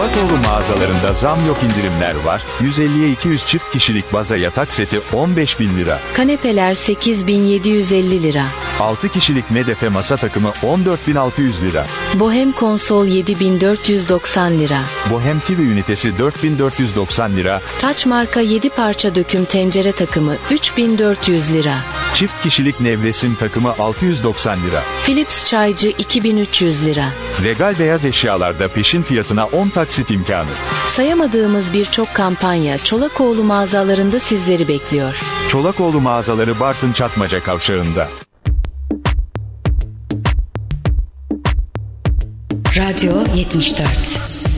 Çolakoğlu mağazalarında zam yok, indirimler var. 150'ye 200 çift kişilik baza yatak seti 15.000 lira. Kanepeler 8.750 lira. 6 kişilik medefe masa takımı 14.600 lira. Bohem konsol 7.490 lira. Bohem TV ünitesi 4.490 lira. Taç marka 7 parça döküm tencere takımı 3.400 lira. Çift kişilik nevresim takımı 690 lira. Philips çaycı 2.300 lira. Regal beyaz eşyalarda peşin fiyatına 10 taksit imkanı. Sayamadığımız birçok kampanya Çolakoğlu mağazalarında sizleri bekliyor. Çolakoğlu mağazaları Bartın Çatmaca Kavşağı'nda. Radyo 74.